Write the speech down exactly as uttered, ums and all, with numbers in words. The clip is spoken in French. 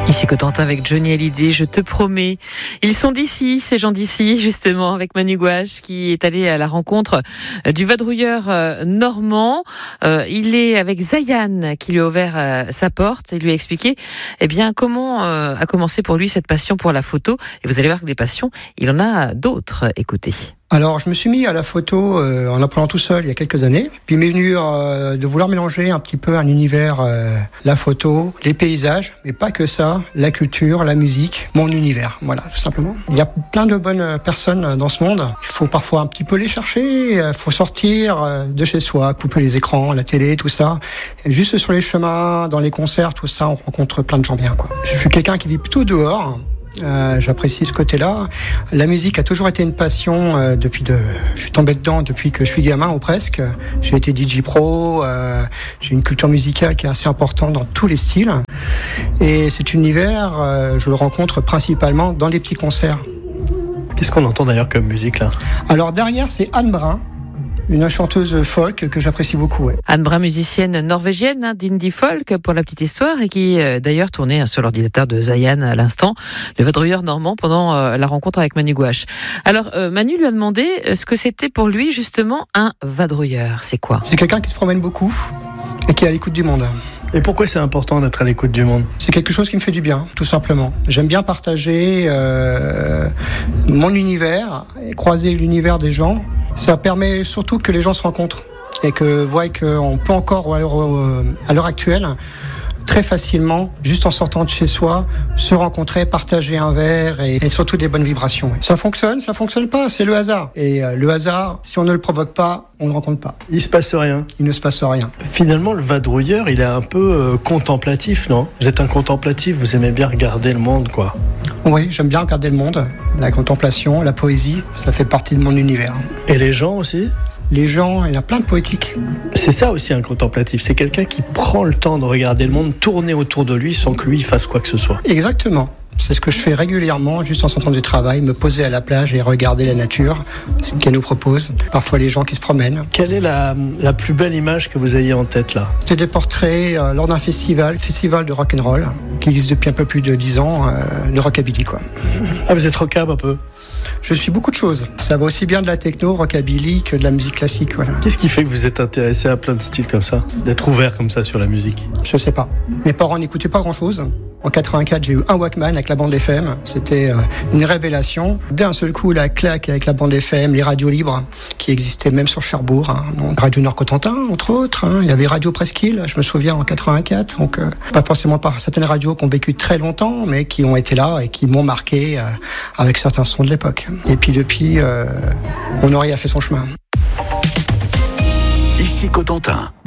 Ici Cotentin avec Johnny Hallyday, je te promets. Ils sont d'ici, ces gens d'ici, justement, avec Manu Gouache, qui est allé à la rencontre du vadrouilleur normand. Euh, il est avec Zayan, qui lui a ouvert euh, sa porte et lui a expliqué eh bien, comment euh, a commencé pour lui cette passion pour la photo. Et vous allez voir que des passions, il en a d'autres. Écoutez. Alors, je me suis mis à la photo euh, en apprenant tout seul il y a quelques années. Puis il m'est venu euh, de vouloir mélanger un petit peu un univers, euh, la photo, les paysages, mais pas que ça, la culture, la musique, mon univers, voilà, tout simplement. Il y a plein de bonnes personnes dans ce monde. Il faut parfois un petit peu les chercher, il faut sortir de chez soi, couper les écrans, la télé, tout ça. Et juste sur les chemins, dans les concerts, tout ça, on rencontre plein de gens bien, quoi. Je suis quelqu'un qui vit plutôt dehors. Euh, j'apprécie ce côté-là. La musique a toujours été une passion euh, depuis de. Je suis tombé dedans depuis que je suis gamin ou presque. J'ai été D J pro. Euh, j'ai une culture musicale qui est assez importante dans tous les styles. Et cet univers, euh, je le rencontre principalement dans les petits concerts. Qu'est-ce qu'on entend d'ailleurs comme musique là ? Alors derrière, c'est Anne Brun. Une chanteuse folk que j'apprécie beaucoup. Ouais. Anne Brun, musicienne norvégienne hein, d'indie folk pour la petite histoire et qui euh, d'ailleurs tournait hein, sur l'ordinateur de Zayan à l'instant, le vadrouilleur normand pendant euh, la rencontre avec Manu Gouache. Alors euh, Manu lui a demandé ce que c'était pour lui justement un vadrouilleur. C'est quoi ? C'est quelqu'un qui se promène beaucoup et qui est à l'écoute du monde. Et pourquoi c'est important d'être à l'écoute du monde ? C'est quelque chose qui me fait du bien, tout simplement. J'aime bien partager euh, mon univers et croiser l'univers des gens. Ça permet surtout que les gens se rencontrent et que voient qu'on peut encore, à l'heure, à l'heure actuelle, très facilement, juste en sortant de chez soi, se rencontrer, partager un verre et, et surtout des bonnes vibrations. Ça fonctionne, ça fonctionne pas, c'est le hasard. Et euh, le hasard, si on ne le provoque pas, on ne le rencontre pas. Il se passe rien. Il ne se passe rien. Finalement, le vadrouilleur, il est un peu euh, contemplatif, non ? Vous êtes un contemplatif, vous aimez bien regarder le monde, quoi. Oui, j'aime bien regarder le monde, la contemplation, la poésie, ça fait partie de mon univers. Et les gens aussi ? Les gens, il y a plein de poétiques. C'est ça aussi un contemplatif, c'est quelqu'un qui prend le temps de regarder le monde tourner autour de lui sans que lui fasse quoi que ce soit. Exactement. C'est ce que je fais régulièrement, juste en sortant du travail, me poser à la plage et regarder la nature, ce qu'elle nous propose. Parfois les gens qui se promènent. Quelle est la, la plus belle image que vous ayez en tête là ? C'était des portraits euh, lors d'un festival, festival de rock'n'roll, qui existe depuis un peu plus de dix ans, euh, de rockabilly quoi. Ah, vous êtes rockab un peu ? Je suis beaucoup de choses. Ça va aussi bien de la techno, rockabilly, que de la musique classique, voilà. Qu'est-ce qui fait que vous êtes intéressé à plein de styles comme ça ? D'être ouvert comme ça sur la musique ? Je sais pas. Mes parents n'écoutaient pas grand-chose. En quatre-vingt-quatre, j'ai eu un Walkman avec la bande F M. C'était euh, une révélation. D'un seul coup, la claque avec la bande F M, les radios libres qui existaient même sur Cherbourg. Hein. Donc, Radio Nord-Cotentin, entre autres. Hein. Il y avait Radio Presqu'île, je me souviens, en quatre-vingt-quatre. Donc, euh, pas forcément par certaines radios qui ont vécu très longtemps, mais qui ont été là et qui m'ont marqué euh, avec certains sons de l'époque. Et puis depuis, euh, mon oreille a fait son chemin. Ici Cotentin.